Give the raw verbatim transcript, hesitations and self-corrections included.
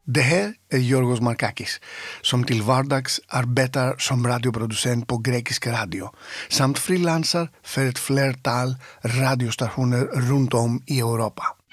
Det här är Giorgos Markakis som till vardags arbetar som radioproducent på grekisk radio samt frilansar för ett flertal radiostationer runt om i Europa.